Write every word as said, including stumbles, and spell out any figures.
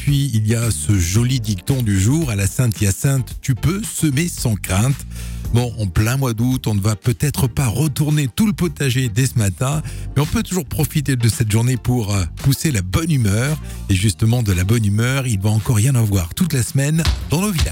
puis, il y a ce joli dicton du jour, à la Sainte-Hyacinthe, tu peux semer sans crainte. Bon, en plein mois d'août, on ne va peut-être pas retourner tout le potager dès ce matin, mais on peut toujours profiter de cette journée pour pousser la bonne humeur. Et justement, de la bonne humeur, il va encore y en avoir toute la semaine dans nos villages.